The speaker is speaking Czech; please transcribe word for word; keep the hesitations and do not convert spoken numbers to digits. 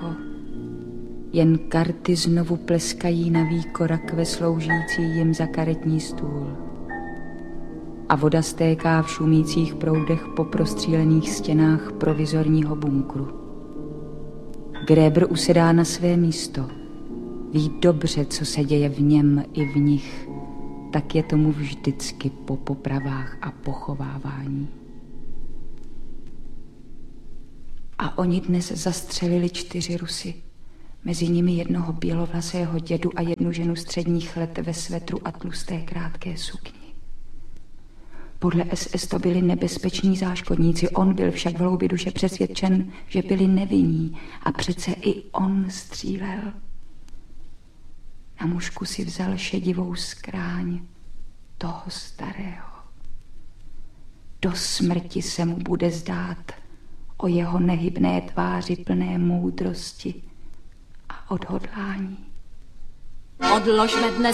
ticho. Jen karty znovu pleskají na výkorakve sloužící jim za karetní stůl. A voda stéká v šumících proudech po prostřílených stěnách provizorního bunkru. Grébr usedá na své místo. Ví dobře, co se děje v něm i v nich. Tak je tomu vždycky po popravách a pochovávání. A oni dnes zastřelili čtyři Rusy. Mezi nimi jednoho bělovlasého dědu a jednu ženu středních let ve svetru a tlusté krátké sukni. Podle S S to byli nebezpeční záškodníci, on byl však v hloubi duše přesvědčen, že byli nevinní a přece i on střílel. Na mužku si vzal šedivou skráň toho starého. Do smrti se mu bude zdát o jeho nehybné tváři plné moudrosti a odhodlání. Odložme dnes